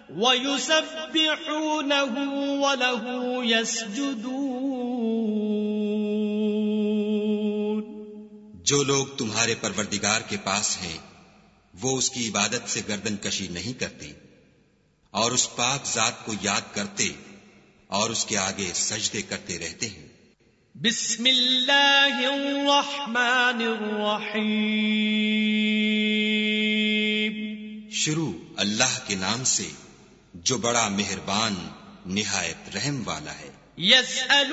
वयुसब्बिहूनहु वलहु यस्जुदून। जो लोग तुम्हारे परवरदिगार के पास हैं वो उसकी इबादत से गर्दन कशी नहीं करते और उस पाक जात को याद करते और उसके आगे सजदे करते रहते हैं। बिस्मिल्लाहिर्रहमानिर्रहीम। शुरू अल्लाह के नाम से जो बड़ा मेहरबान निहायत रहम वाला है।